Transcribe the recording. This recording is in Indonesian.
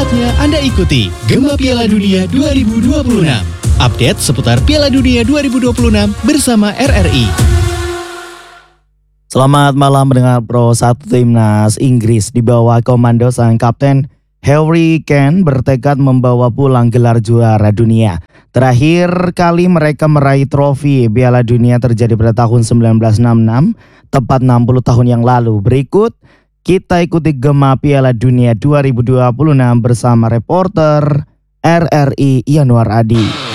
Saatnya Anda ikuti Gema Piala Dunia 2026. Update seputar Piala Dunia 2026 bersama RRI. Selamat malam mendengar Pro 1 Timnas Inggris di bawah komando sang kapten Harry Kane bertekad membawa pulang gelar juara dunia. Terakhir kali mereka meraih trofi Piala Dunia terjadi pada tahun 1966, tepat 60 tahun yang lalu. Berikut kita ikuti Gema Piala Dunia 2026 bersama reporter RRI Yanuar Adi.